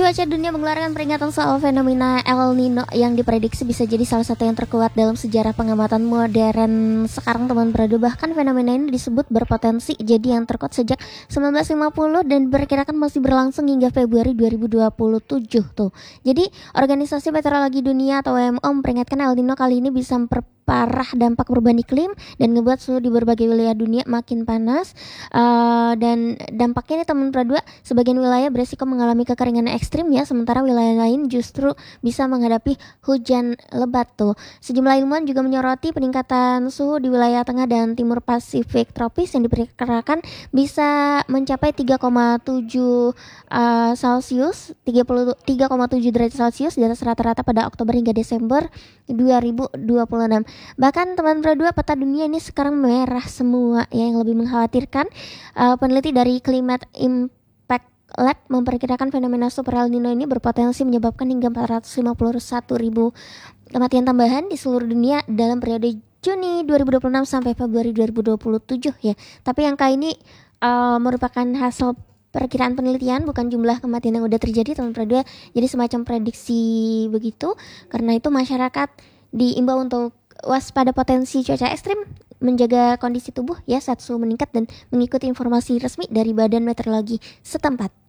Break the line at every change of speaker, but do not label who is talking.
Cuaca dunia mengeluarkan peringatan soal fenomena El Nino yang diprediksi bisa jadi salah satu yang terkuat dalam sejarah pengamatan modern sekarang, teman Prado. Bahkan fenomena ini disebut berpotensi jadi yang terkuat sejak 1950 dan diperkirakan masih berlangsung hingga Februari 2027 tuh. Jadi, Organisasi Meteorologi Dunia atau WMO memperingatkan El Nino kali ini bisa memperparah dampak perubahan iklim dan ngebuat suhu di berbagai wilayah dunia makin panas. Dan dampaknya nih teman Prado, sebagian wilayah beresiko mengalami kekeringan ekstrim ya, sementara wilayah lain justru bisa menghadapi hujan lebat tuh. Sejumlah ilmuwan juga menyoroti peningkatan suhu di wilayah tengah dan timur Pasifik tropis yang diperkirakan bisa mencapai 3,7 Celcius, 3,7 derajat Celcius di atas rata-rata pada Oktober hingga Desember 2026. Bahkan teman Prado, peta dunia ini sekarang merah semua ya. Yang lebih mengkhawatirkan, peneliti dari Climate Impact Lab memperkirakan fenomena Super El Nino ini berpotensi menyebabkan hingga 451.000 kematian tambahan di seluruh dunia dalam periode Juni 2026 sampai Februari 2027 ya. Tapi angka ini merupakan hasil perkiraan penelitian, bukan jumlah kematian yang udah terjadi teman Prado. Jadi semacam prediksi begitu. Karena itu masyarakat diimbau untuk waspada potensi cuaca ekstrim, menjaga kondisi tubuh ya saat suhu meningkat, dan mengikuti informasi resmi dari Badan Meteorologi setempat.